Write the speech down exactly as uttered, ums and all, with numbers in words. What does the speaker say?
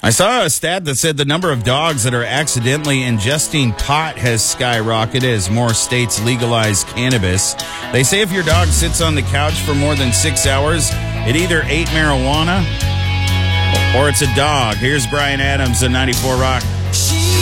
I saw a stat that said the number of dogs that are accidentally ingesting pot has skyrocketed as more states legalize cannabis. They say if your dog sits on the couch for more than six hours, it either ate marijuana or it's a dog. Here's Brian Adams at ninety-four Rock.